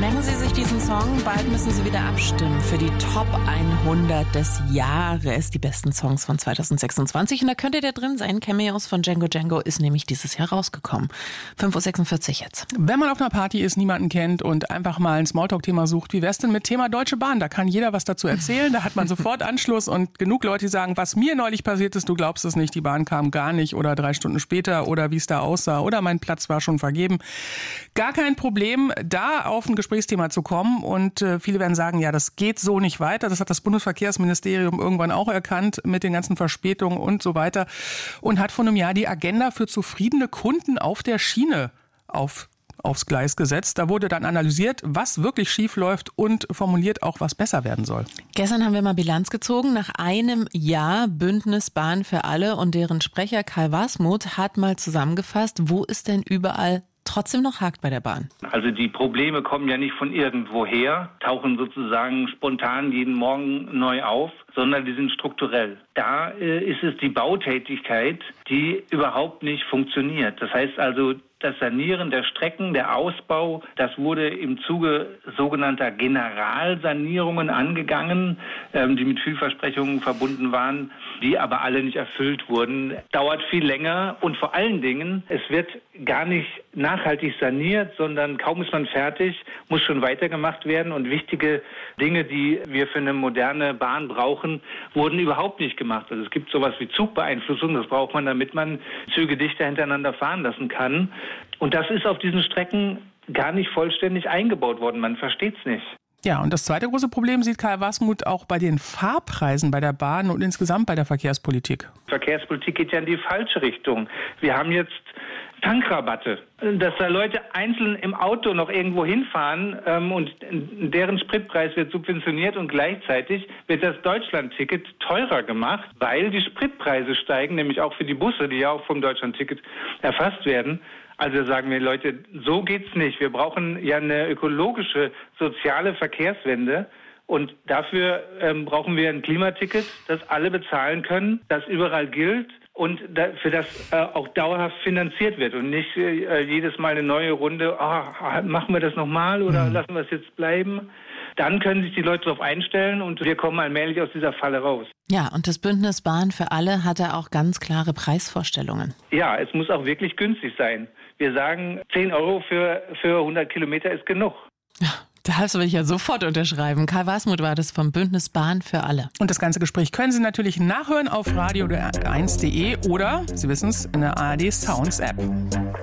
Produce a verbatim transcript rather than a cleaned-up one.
Merken Sie sich diesen Song, bald müssen Sie wieder abstimmen für die Top hundert des Jahres, die besten Songs von zwanzig sechsundzwanzig. Und da könnte der drin sein. Cameos von Django Django ist nämlich dieses Jahr rausgekommen. fünf Uhr sechsundvierzig jetzt. Wenn man auf einer Party ist, niemanden kennt und einfach mal ein Smalltalk-Thema sucht, wie wär's denn mit Thema Deutsche Bahn? Da kann jeder was dazu erzählen, da hat man sofort Anschluss und genug Leute, die sagen, was mir neulich passiert ist, du glaubst es nicht, die Bahn kam gar nicht oder drei Stunden später oder wie es da aussah oder mein Platz war schon vergeben. Gar kein Problem, da auf ein Gesprächsthema zu kommen und äh, viele werden sagen, ja, das geht so nicht weiter. Das hat das Bundesverkehrsministerium irgendwann auch erkannt mit den ganzen Verspätungen und so weiter und hat vor einem Jahr die Agenda für zufriedene Kunden auf der Schiene auf aufs Gleis gesetzt. Da wurde dann analysiert, was wirklich schief läuft und formuliert auch, was besser werden soll. Gestern haben wir mal Bilanz gezogen. Nach einem Jahr Bündnis Bahn für alle und deren Sprecher Kai Wasmuth hat mal zusammengefasst, wo es denn überall trotzdem noch hakt bei der Bahn. Also die Probleme kommen ja nicht von irgendwoher, tauchen sozusagen spontan jeden Morgen neu auf, sondern die sind strukturell. Da äh, ist es die Bautätigkeit, die überhaupt nicht funktioniert. Das heißt also, das Sanieren der Strecken, der Ausbau, das wurde im Zuge sogenannter Generalsanierungen angegangen, ähm, die mit Vielversprechungen verbunden waren, die aber alle nicht erfüllt wurden. Dauert viel länger und vor allen Dingen, es wird gar nicht nachhaltig saniert, sondern kaum ist man fertig, muss schon weitergemacht werden und wichtige Dinge, die wir für eine moderne Bahn brauchen, wurden überhaupt nicht gemacht. Also es gibt sowas wie Zugbeeinflussung, das braucht man, damit man Züge dichter hintereinander fahren lassen kann. Und das ist auf diesen Strecken gar nicht vollständig eingebaut worden. Man versteht es nicht. Ja, und das zweite große Problem sieht Kai Wasmuth auch bei den Fahrpreisen bei der Bahn und insgesamt bei der Verkehrspolitik. Verkehrspolitik geht ja in die falsche Richtung. Wir haben jetzt Tankrabatte, dass da Leute einzeln im Auto noch irgendwo hinfahren ähm, und deren Spritpreis wird subventioniert und gleichzeitig wird das Deutschlandticket teurer gemacht, weil die Spritpreise steigen, nämlich auch für die Busse, die ja auch vom Deutschlandticket erfasst werden. Also sagen wir, Leute, so geht's nicht. Wir brauchen ja eine ökologische, soziale Verkehrswende. Und dafür ähm, brauchen wir ein Klimaticket, das alle bezahlen können, das überall gilt und da, für das äh, auch dauerhaft finanziert wird und nicht äh, jedes Mal eine neue Runde, oh, machen wir das nochmal oder mhm. lassen wir es jetzt bleiben. Dann können sich die Leute darauf einstellen und wir kommen allmählich aus dieser Falle raus. Ja, und das Bündnis Bahn für alle hat da auch ganz klare Preisvorstellungen. Ja, es muss auch wirklich günstig sein. Wir sagen, zehn Euro für, für hundert Kilometer ist genug. Ja. Das will ich ja sofort unterschreiben. Kai Wasmuth war das vom Bündnis Bahn für alle. Und das ganze Gespräch können Sie natürlich nachhören auf radio eins punkt de oder, Sie wissen es, in der A R D Sounds App.